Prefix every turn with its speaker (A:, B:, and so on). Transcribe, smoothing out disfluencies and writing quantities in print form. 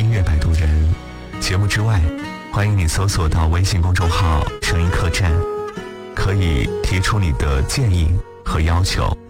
A: 音乐摆渡人。节目之外，欢迎你搜索到微信公众号声音客栈，可以提出你的建议和要求。